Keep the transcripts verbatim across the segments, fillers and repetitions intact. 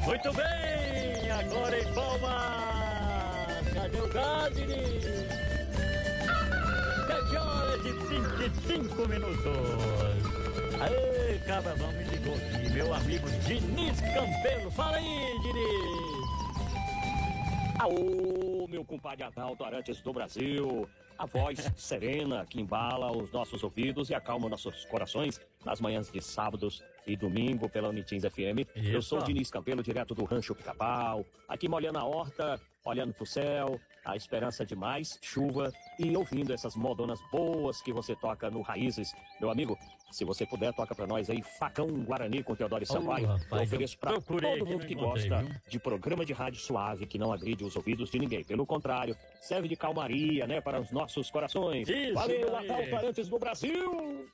Muito bem, agora em Palmas. Cadê o Gadini? sete horas e vinte e cinco minutos. Aê, cabra, me ligou aqui, meu amigo Diniz Campelo. Fala aí, Diniz. Aô, meu compadre Adalto Arantes do Brasil. A voz serena que embala os nossos ouvidos e acalma nossos corações nas manhãs de sábados e domingo pela Unitins F M. Isso. Eu sou o Diniz Campelo, direto do Rancho Pica-Pau, aqui molhando a horta, olhando pro céu, a esperança de mais chuva e ouvindo essas modonas boas que você toca no Raízes. Meu amigo, se você puder, toca pra nós aí Facão Guarani com Teodoro Sampaio. Oh, eu ofereço pra todo mundo que gosta viu? de programa de rádio suave, que não agride os ouvidos de ninguém. Pelo contrário, serve de calmaria, né, para os nossos corações. Isso, valeu, Adalto Arantes do Brasil!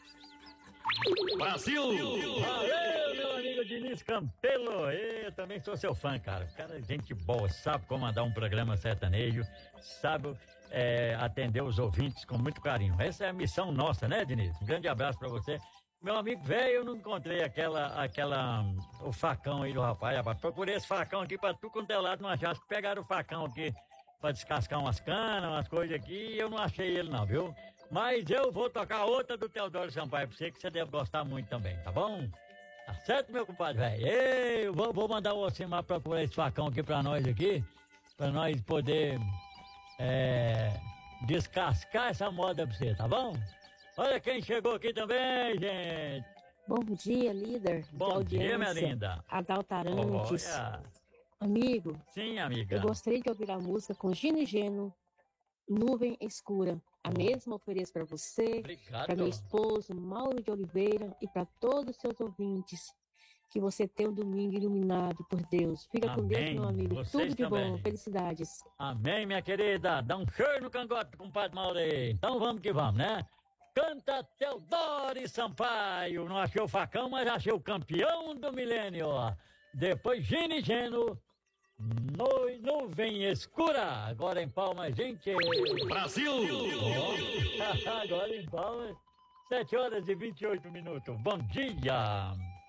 Brasil! Valeu, meu amigo Diniz Campelo. Eu também sou seu fã, cara. O cara é gente boa, sabe comandar um programa sertanejo, sabe é, atender os ouvintes com muito carinho. Essa é a missão nossa, né, Diniz? Um grande abraço pra você. Meu amigo velho, eu não encontrei aquela, aquela, o facão aí do rapaz, rapaz. Procurei esse facão aqui pra tu quanto é lado, não achasse que pegaram o facão aqui pra descascar umas canas, umas coisas aqui, e eu não achei ele não, viu? Mas eu vou tocar outra do Teodoro Sampaio pra você, que você deve gostar muito também, tá bom? Tá certo, meu compadre, velho? Eu vou, vou mandar o Ocimar procurar esse facão aqui pra nós aqui, pra nós poder, é, descascar essa moda pra você, tá bom? Olha quem chegou aqui também, gente! Bom dia, líder. Bom dia, minha linda. Adalto Arantes. Olha. Amigo. Sim, amiga. Eu gostaria de ouvir a música com Gino e Geno, Nuvem Escura. A mesma ofereço para você, para meu esposo Mauro de Oliveira e para todos os seus ouvintes. Que você tenha um domingo iluminado por Deus. Fica Amém. com Deus, meu amigo. Vocês Tudo de também. bom. Felicidades. Amém, minha querida. Dá um cheiro no cangote, compadre Mauro aí. Então vamos que vamos, né? Canta Teodoro Sampaio. Não achei o facão, mas achei o campeão do milênio. Depois Gino e Geno. No, nuvem escura. Agora em Palmas, gente. Brasil! Agora em Palmas. sete horas e vinte e oito minutos. Bom dia.